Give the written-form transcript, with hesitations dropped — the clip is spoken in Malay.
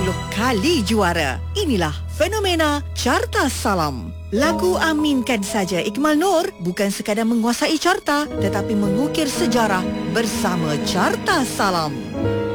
kali juara. Inilah fenomena Carta Salam. Lagu Aminkan Saja Ikmal Noor bukan sekadar menguasai carta tetapi mengukir sejarah bersama Carta Salam.